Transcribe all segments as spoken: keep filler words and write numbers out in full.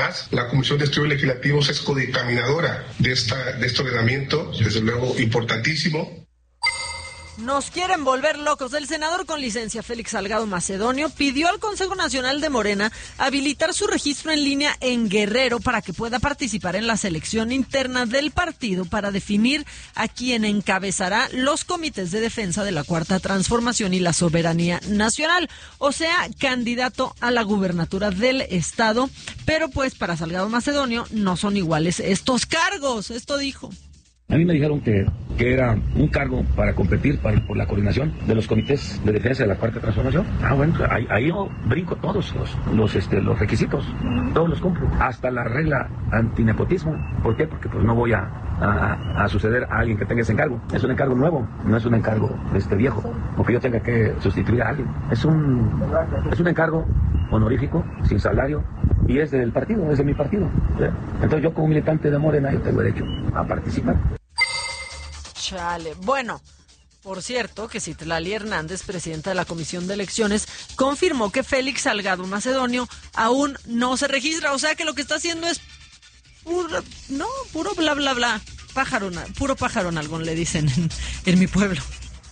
Además, la Comisión de Estudios Legislativos es codictaminadora de, esta, de este ordenamiento, desde luego importantísimo. Nos quieren volver locos. El senador con licencia Félix Salgado Macedonio pidió al Consejo Nacional de Morena habilitar su registro en línea en Guerrero para que pueda participar en la selección interna del partido para definir a quien encabezará los comités de defensa de la Cuarta Transformación y la soberanía nacional, o sea, candidato a la gubernatura del estado. Pero pues para Salgado Macedonio no son iguales estos cargos, esto dijo. A mí me dijeron que, que era un cargo para competir para, por la coordinación de los comités de defensa de la Cuarta Transformación. Ah, bueno, ahí, ahí yo brinco todos los, los, este, los requisitos, todos los cumplo, hasta la regla antinepotismo. ¿Por qué? Porque pues no voy a, a, a suceder a alguien que tenga ese encargo. Es un encargo nuevo, no es un encargo este, viejo, porque yo tenga que sustituir a alguien. Es un, es un encargo honorífico, sin salario, y es del partido, es de mi partido. Entonces yo como militante de Morena yo tengo derecho a participar. Chale. Bueno, por cierto, que Citlali Hernández, presidenta de la Comisión de Elecciones, confirmó que Félix Salgado Macedonio aún no se registra. O sea que lo que está haciendo es puro, no, puro bla, bla, bla. Pájaro, puro pájaro nalgón, le dicen en, en mi pueblo.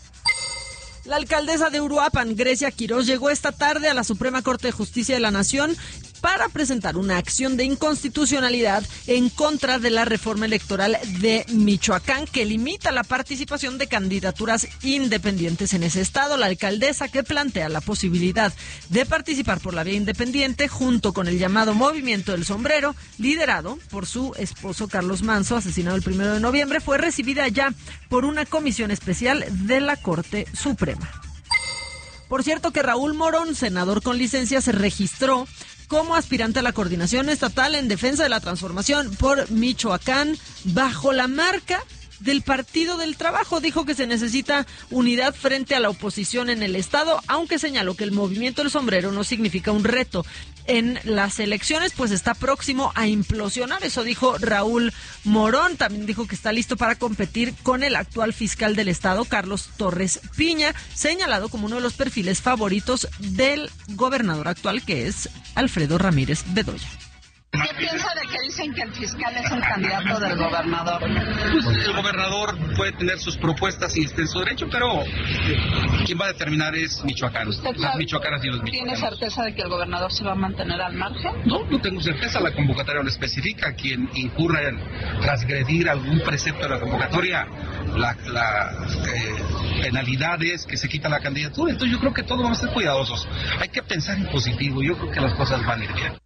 La alcaldesa de Uruapan, Grecia Quirós, llegó esta tarde a la Suprema Corte de Justicia de la Nación para presentar una acción de inconstitucionalidad en contra de la reforma electoral de Michoacán que limita la participación de candidaturas independientes en ese estado. La alcaldesa, que plantea la posibilidad de participar por la vía independiente junto con el llamado Movimiento del Sombrero, liderado por su esposo Carlos Manzo, asesinado el primero de noviembre, fue recibida ya por una comisión especial de la Corte Suprema. Por cierto que Raúl Morón, senador con licencia, se registró como aspirante a la coordinación estatal en defensa de la transformación por Michoacán bajo la marca del Partido del Trabajo. Dijo que se necesita unidad frente a la oposición en el estado, aunque señaló que el Movimiento del Sombrero no significa un reto en las elecciones, pues está próximo a implosionar. Eso dijo Raúl Morón. También dijo que está listo para competir con el actual fiscal del estado, Carlos Torres Piña, señalado como uno de los perfiles favoritos del gobernador actual, que es Alfredo Ramírez Bedoya. ¿Qué piensa de que dicen que el fiscal es el candidato del gobernador? Pues el gobernador puede tener sus propuestas y está en su derecho, pero quien va a determinar es Michoacán. Las michoacanas y los michoacanos. ¿Tiene certeza de que el gobernador se va a mantener al margen? No, no tengo certeza. La convocatoria lo especifica. Quien incurra en transgredir algún precepto de la convocatoria, la, la eh, penalidad es que se quita la candidatura. Entonces yo creo que todos vamos a ser cuidadosos. Hay que pensar en positivo. Yo creo que las cosas van a ir bien.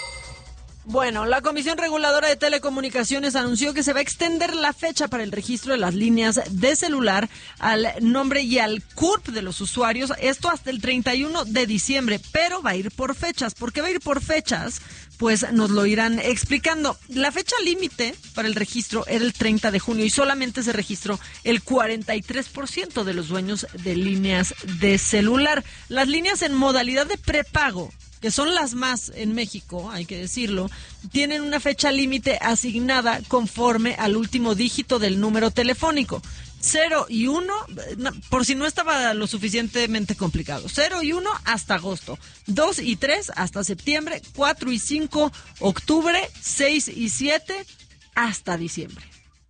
Bueno, la Comisión Reguladora de Telecomunicaciones anunció que se va a extender la fecha para el registro de las líneas de celular al nombre y al C U R P de los usuarios, esto hasta el treinta y uno de diciembre, pero va a ir por fechas. ¿Por qué va a ir por fechas? Pues nos lo irán explicando. La fecha límite para el registro era el treinta de junio y solamente se registró el cuarenta y tres por ciento de los dueños de líneas de celular. Las líneas en modalidad de prepago, que son las más en México, hay que decirlo, tienen una fecha límite asignada conforme al último dígito del número telefónico. cero y uno, por si no estaba lo suficientemente complicado, cero y uno hasta agosto, dos y tres hasta septiembre, cuatro y cinco octubre, seis y siete hasta diciembre.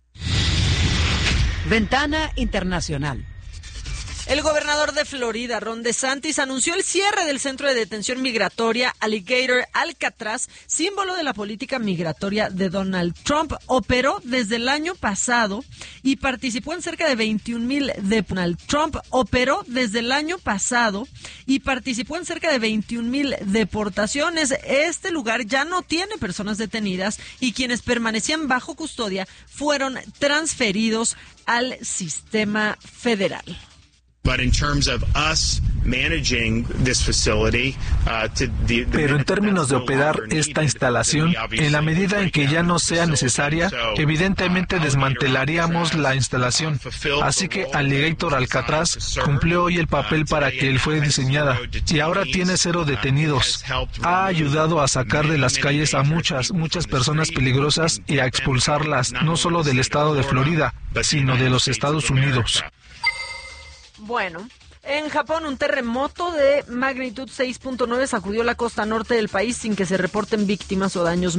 Ventana Internacional. El gobernador de Florida, Ron DeSantis, anunció el cierre del centro de detención migratoria Alligator Alcatraz, símbolo de la política migratoria de Donald Trump. Operó desde el año pasado y participó en cerca de veintiún mil de Donald Trump operó desde el año pasado y participó en cerca de veintiún mil deportaciones. Este lugar ya no tiene personas detenidas y quienes permanecían bajo custodia fueron transferidos al sistema federal. Pero en términos de operar esta instalación, en la medida en que ya no sea necesaria, evidentemente desmantelaríamos la instalación. Así que Alligator Alcatraz cumplió hoy el papel para que él fue diseñada y ahora tiene cero detenidos. Ha ayudado a sacar de las calles a muchas, muchas personas peligrosas y a expulsarlas, no solo del estado de Florida, sino de los Estados Unidos. Bueno, en Japón un terremoto de magnitud seis punto nueve sacudió la costa norte del país sin que se reporten víctimas o daños